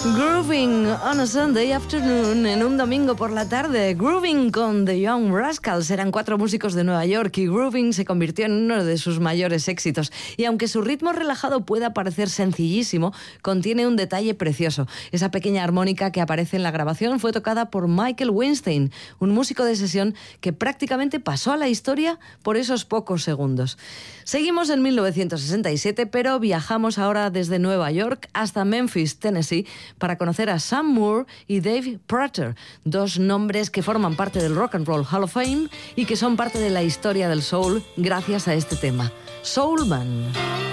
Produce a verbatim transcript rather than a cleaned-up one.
Grooving on a Sunday afternoon, en un domingo por la tarde. Grooving con The Young Rascals. Eran cuatro músicos de Nueva York y Grooving se convirtió en uno de sus mayores éxitos. Y aunque su ritmo relajado pueda parecer sencillísimo, contiene un detalle precioso. Esa pequeña armónica que aparece en la grabación fue tocada por Michael Weinstein, un músico de sesión que prácticamente pasó a la historia por esos pocos segundos. Seguimos en mil novecientos sesenta y siete, pero viajamos ahora desde Nueva York hasta Memphis, Tennessee, para conocer a Sam Moore y Dave Prater, dos nombres que forman parte del Rock and Roll Hall of Fame y que son parte de la historia del soul gracias a este tema, Soul Man.